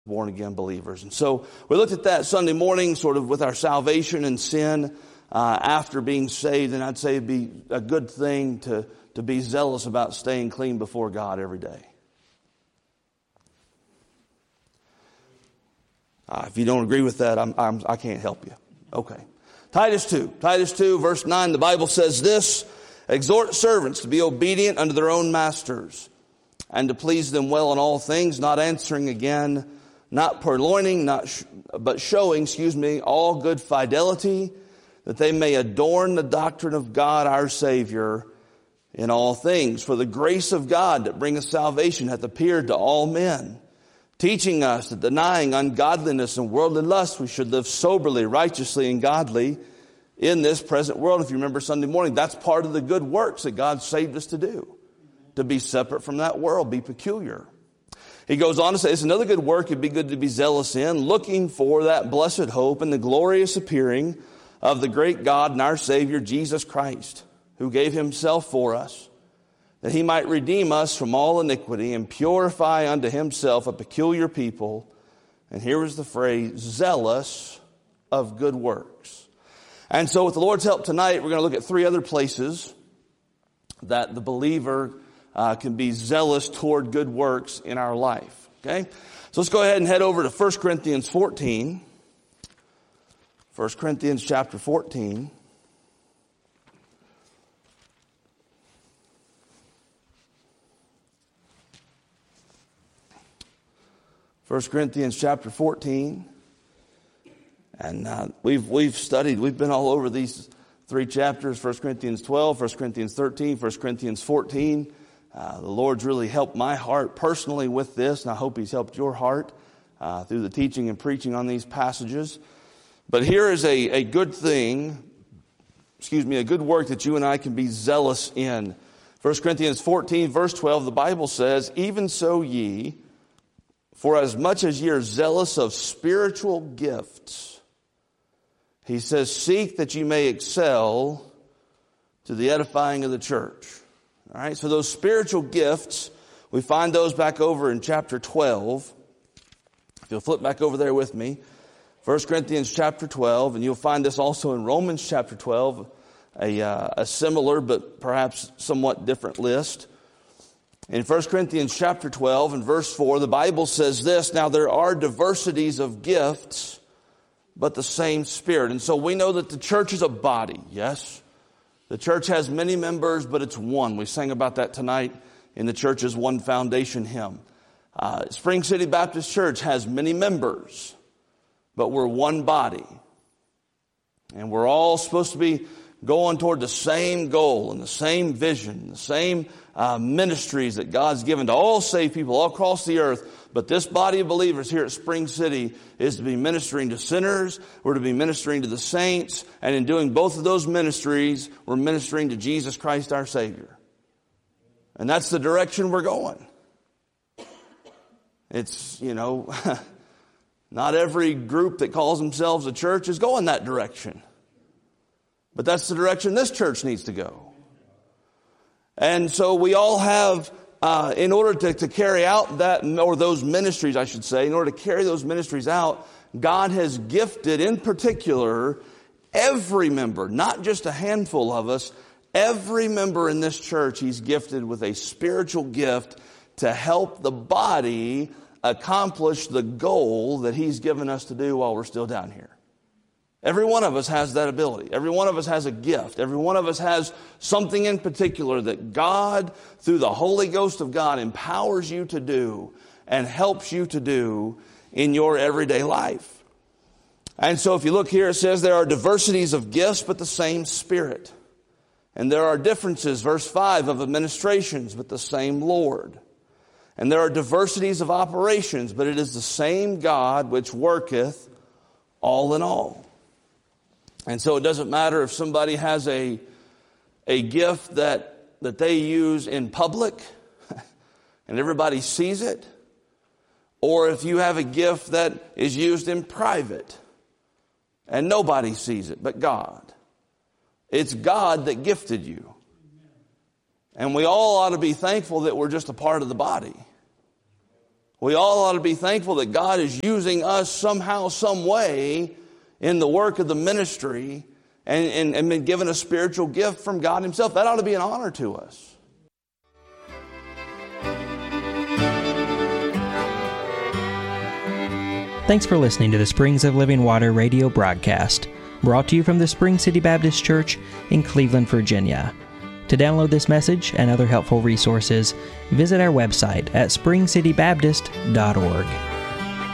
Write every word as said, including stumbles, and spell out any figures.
born-again believers. And so we looked at that Sunday morning, sort of with our salvation and sin uh, after being saved, and I'd say it'd be a good thing to, to be zealous about staying clean before God every day. Uh, if you don't agree with that, I'm, I'm, I can't help you. Okay. Titus two. Titus two, verse nine, the Bible says this, exhort servants to be obedient unto their own masters, and to please them well in all things, not answering again, not purloining, not sh- but showing, excuse me, all good fidelity, that they may adorn the doctrine of God our Savior in all things. For the grace of God that bringeth salvation hath appeared to all men, teaching us that denying ungodliness and worldly lust, we should live soberly, righteously, and godly in this present world. If you remember Sunday morning, that's part of the good works that God saved us to do, to be separate from that world, be peculiar. He goes on to say, it's another good work it'd be good to be zealous in, looking for that blessed hope and the glorious appearing of the great God and our Savior, Jesus Christ, who gave himself for us, that he might redeem us from all iniquity and purify unto himself a peculiar people. And here is the phrase, zealous of good works. And so with the Lord's help tonight, we're going to look at three other places that the believer uh, can be zealous toward good works in our life. Okay? So let's go ahead and head over to First Corinthians fourteen. First Corinthians chapter fourteen. First Corinthians chapter fourteen. And uh, we've we've studied, we've been all over these three chapters, First Corinthians twelve, First Corinthians thirteen, First Corinthians fourteen. Uh, the Lord's really helped my heart personally with this, and I hope he's helped your heart uh, through the teaching and preaching on these passages. But here is a, a good thing, excuse me, a good work that you and I can be zealous in. First Corinthians fourteen, verse twelve, the Bible says, even so ye, for as much as ye are zealous of spiritual gifts, he says, seek that you may excel to the edifying of the church. All right, so those spiritual gifts, we find those back over in chapter twelve. If you'll flip back over there with me, First Corinthians chapter twelve, and you'll find this also in Romans chapter twelve, a, uh, a similar but perhaps somewhat different list. In First Corinthians chapter twelve and verse four, the Bible says this, now there are diversities of gifts, but the same Spirit. And so we know that the church is a body, yes? The church has many members, but it's one. We sang about that tonight in the church's One Foundation hymn. Uh, Spring City Baptist Church has many members, but we're one body. And we're all supposed to be going toward the same goal and the same vision, the same uh, ministries that God's given to all saved people all across the earth. But this body of believers here at Spring City is to be ministering to sinners. We're to be ministering to the saints. And in doing both of those ministries, we're ministering to Jesus Christ our Savior. And that's the direction we're going. It's, you know, not every group that calls themselves a church is going that direction. But that's the direction this church needs to go. And so we all have, uh, in order to, to carry out that, or those ministries, I should say, in order to carry those ministries out, God has gifted in particular every member, not just a handful of us, every member in this church, he's gifted with a spiritual gift to help the body accomplish the goal that he's given us to do while we're still down here. Every one of us has that ability. Every one of us has a gift. Every one of us has something in particular that God, through the Holy Ghost of God, empowers you to do and helps you to do in your everyday life. And so if you look here, it says there are diversities of gifts, but the same Spirit. And there are differences, verse five, of administrations, but the same Lord. And there are diversities of operations, but it is the same God which worketh all in all. And so it doesn't matter if somebody has a, a gift that, that they use in public and everybody sees it, or if you have a gift that is used in private and nobody sees it but God. It's God that gifted you. And we all ought to be thankful that we're just a part of the body. We all ought to be thankful that God is using us somehow, some way in the work of the ministry and, and, and been given a spiritual gift from God himself. That ought to be an honor to us. Thanks for listening to the Springs of Living Water radio broadcast, brought to you from the Spring City Baptist Church in Cleveland, Virginia. To download this message and other helpful resources, visit our website at spring city baptist dot org.